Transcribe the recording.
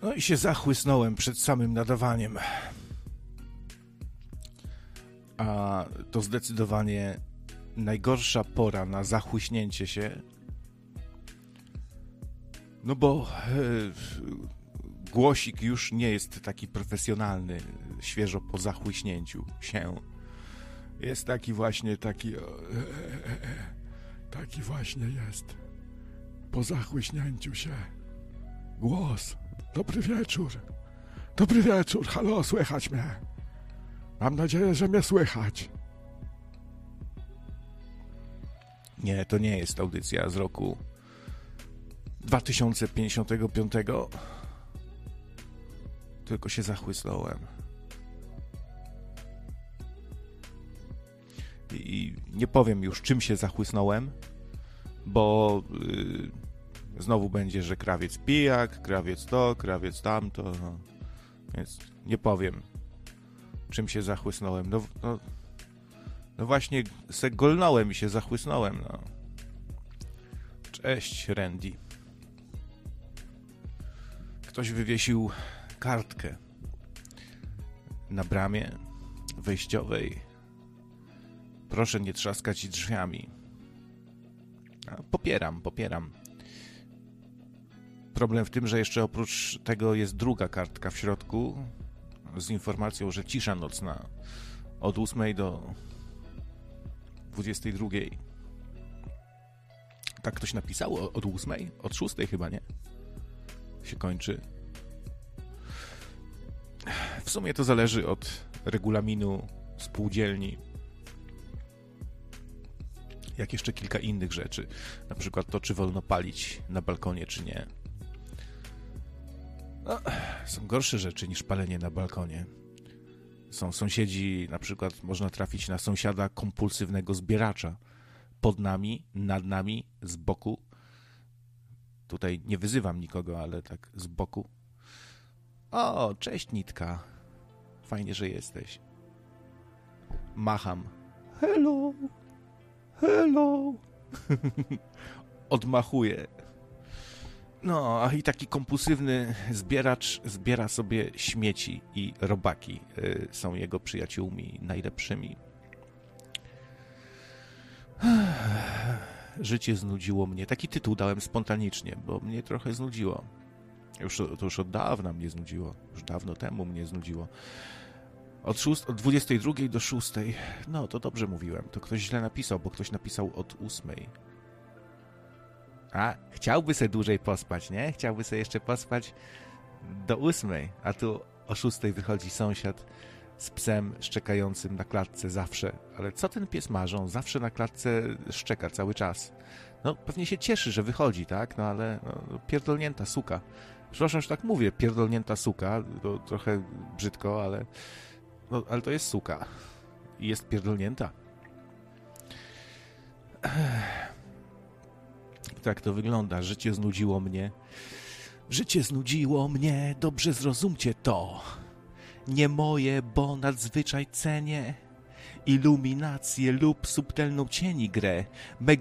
No i się zachłysnąłem przed samym nadawaniem. A to zdecydowanie najgorsza pora na zachłyśnięcie się. No bo głosik już nie jest taki profesjonalny, świeżo po zachłyśnięciu się. Jest taki właśnie, taki właśnie jest. Po zachłyśnięciu się. Głos. Dobry wieczór. Dobry wieczór. Halo, słychać mnie? Mam nadzieję, że mnie słychać. Nie, to nie jest audycja z roku 2055. Tylko się zachłysnąłem. I nie powiem już, czym się zachłysnąłem, bo znowu będzie, że krawiec pijak, krawiec to, krawiec tamto. No. Więc nie powiem, czym się zachłysnąłem. No właśnie, se golnąłem i się zachłysnąłem. No. Cześć, Randy. Ktoś wywiesił kartkę na bramie wejściowej. Proszę nie trzaskać drzwiami. Popieram. Problem w tym, że jeszcze oprócz tego jest druga kartka w środku z informacją, że cisza nocna od 8 do 22. Tak ktoś napisał? Od 8? Od 6 chyba, nie? Się kończy. W sumie to zależy od regulaminu spółdzielni. Jak jeszcze kilka innych rzeczy. Na przykład to, czy wolno palić na balkonie, czy nie. No, są gorsze rzeczy niż palenie na balkonie. Są sąsiedzi, na przykład można trafić na sąsiada kompulsywnego zbieracza. Pod nami, nad nami, z boku. Tutaj nie wyzywam nikogo, ale tak z boku. O, cześć Nitka. Fajnie, że jesteś. Macham. Hello. Hello. Odmachuję. No, a i taki kompulsywny zbieracz zbiera sobie śmieci i robaki. Są jego przyjaciółmi najlepszymi. Życie znudziło mnie. Taki tytuł dałem spontanicznie, bo mnie trochę znudziło. To już od dawna mnie znudziło. Już dawno temu mnie znudziło. Od 22 do 6. No, to dobrze mówiłem. To ktoś źle napisał, bo ktoś napisał od 8. A, chciałby sobie dłużej pospać, nie? Chciałby sobie jeszcze pospać do 8. A tu o 6 wychodzi sąsiad z psem szczekającym na klatce zawsze. Ale co ten pies ma, że on zawsze na klatce szczeka cały czas? No, pewnie się cieszy, że wychodzi, tak? No, ale pierdolnięta suka. Przepraszam, że tak mówię, pierdolnięta suka. To trochę brzydko, ale to jest suka. I jest pierdolnięta. Tak to wygląda. Życie znudziło mnie. Życie znudziło mnie, dobrze zrozumcie to. Nie moje, bo nadzwyczaj cenię iluminację lub subtelną cieni grę